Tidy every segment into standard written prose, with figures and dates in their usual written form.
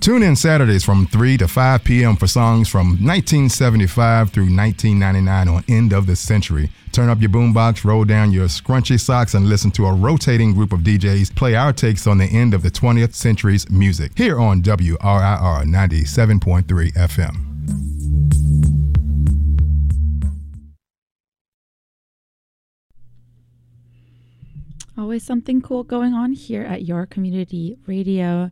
Tune in Saturdays from 3 to 5 p.m. for songs from 1975 through 1999 on End of the Century. Turn up your boombox, roll down your scrunchy socks, and listen to a rotating group of DJs play our takes on the end of the 20th century's music here on WRIR 97.3 FM. Always something cool going on here at your community radio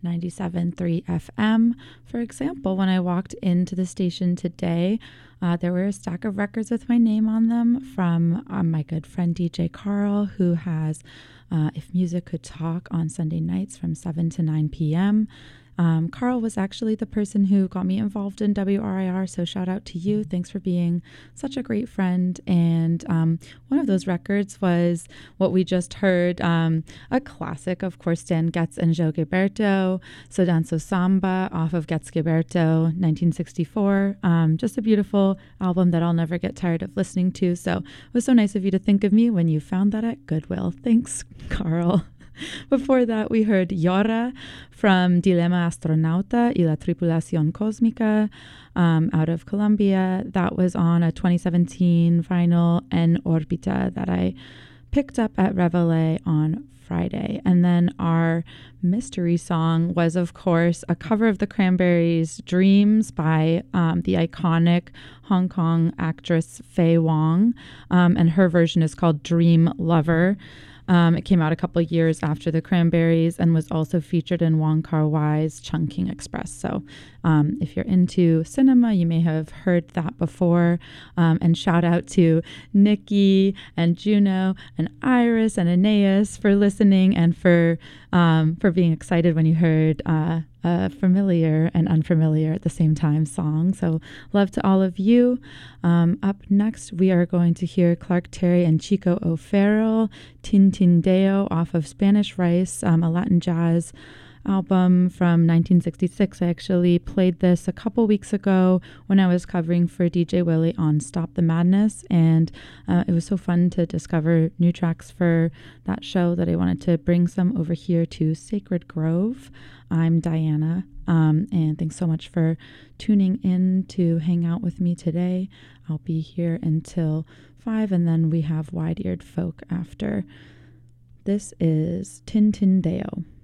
97.3 FM. For example, when I walked into the station today, there were a stack of records with my name on them from my good friend DJ Carl, who has If Music Could Talk on Sunday nights from 7 to 9 p.m. Carl was actually the person who got me involved in WRIR, so shout out to you. Thanks for being such a great friend. And one of those records was what we just heard, a classic, of course, Dan Getz and Joe Gilberto, So Danzo Samba off of Getz Gilberto, 1964. Just a beautiful album that I'll never get tired of listening to. So it was so nice of you to think of me when you found that at Goodwill. Thanks, Carl. Before that, we heard Yora from Dilema Astronauta y la Tripulación Cósmica out of Colombia. That was on a 2017 vinyl En Orbita that I picked up at Reveille on Friday. And then our mystery song was, of course, a cover of the Cranberries' Dreams by the iconic Hong Kong actress Faye Wong. And her version is called Dream Lover. It came out a couple of years after the Cranberries and was also featured in Wong Kar-wai's Chungking Express. So if you're into cinema, you may have heard that before. And shout out to Nikki and Juno and Iris and Aeneas for listening and for being excited when you heard a familiar and unfamiliar at the same time song. So love to all of you. Up next, we are going to hear Clark Terry and Chico O'Farrell, Tintindeo off of Spanish Rice, a Latin jazz album from 1966. I actually played this a couple weeks ago when I was covering for DJ Willie on Stop the Madness, and it was so fun to discover new tracks for that show that I wanted to bring some over here to Sacred Grove. I'm Diana, and thanks so much for tuning in to hang out with me today. I'll be here until 5, and then we have Wide-Eared Folk after. This is Tintindeo.